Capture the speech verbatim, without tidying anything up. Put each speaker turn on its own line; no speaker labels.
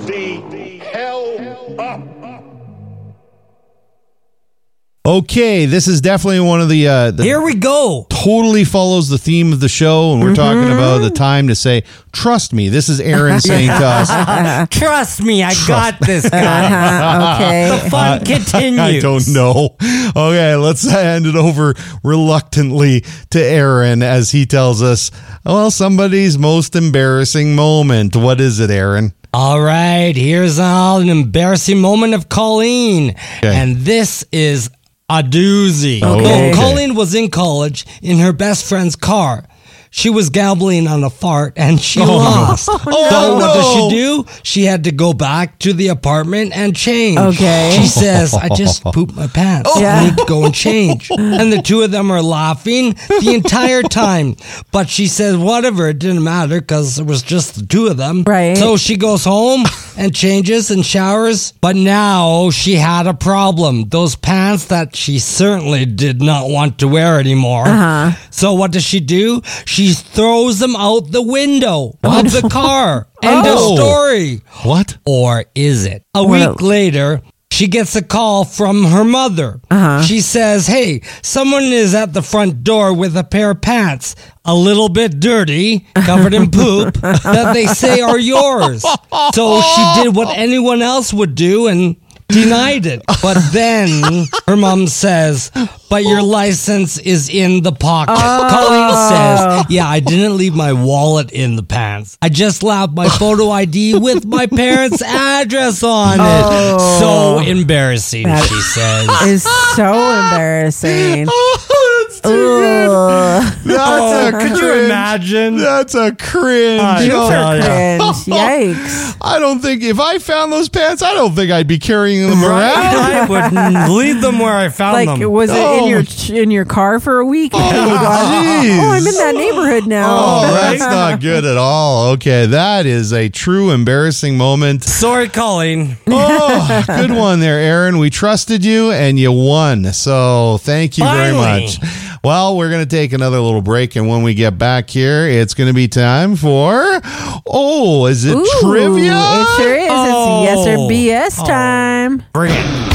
the hell up.
Okay, this is definitely one of the, uh, the...
Here we go.
Totally follows the theme of the show, and we're mm-hmm. talking about the time to say, trust me. This is Aaron saying to us...
Trust me, I trust got this guy.
Uh-huh, okay.
The fun uh, continues.
I don't know. Okay, let's hand it over reluctantly to Aaron as he tells us, well, somebody's most embarrassing moment. What is it, Aaron?
All right, here's an embarrassing moment of Colleen. Okay. And this is a doozy.
Okay.
Well, Colleen was in college in her best friend's car. She was gambling on a fart and she oh, lost.
No.
So
Oh,
what
no.
does she do? She had to go back to the apartment and change.
Okay.
She says, I just pooped my pants.
Yeah.
I need to go and change. And the two of them are laughing the entire time. But she says, whatever, it didn't matter because it was just the two of them.
Right.
So she goes home and changes and showers. But now she had a problem. Those pants that she certainly did not want to wear anymore.
Uh-huh.
So what does she do? She throws them out the window
What?
of the car. End
Oh.
of story.
What?
Or is it? A
Well-
week later, she gets a call from her mother.
Uh-huh.
She says, hey, someone is at the front door with a pair of pants, a little bit dirty, covered in poop, that they say are yours. So she did what anyone else would do and denied it. But then her mom says, but your license is in the pocket.
Oh.
Colleen says, yeah, I didn't leave my wallet in the pants. I just left my photo I D with my parents' address on
Oh.
it. So embarrassing,
That
she says.
Is so embarrassing.
Oh, that's too good.
Ugh.
That's
Oh,
a
could you
cringe.
imagine?
That's a cringe.
I
Oh,
tell ya.
Cringe. Yikes.
I don't think, if I found those pants, I don't think I'd be carrying them around.
I would leave them where I found
Like,
them.
was it in
Oh.
your in your car for a week?
Oh,
And you go,
jeez.
oh, I'm in that neighborhood now.
Oh, that's not good at all. Okay, that is a true embarrassing moment.
Sorry, Colleen.
Oh, good one there, Aaron. We trusted you and you won. So thank you very
Finally.
much. Well, we're going to take another little break. And when we get back here, it's going to be time for, oh, is it
Ooh,
trivia?
It sure is.
Oh.
It's yes or B S time.
Bring it.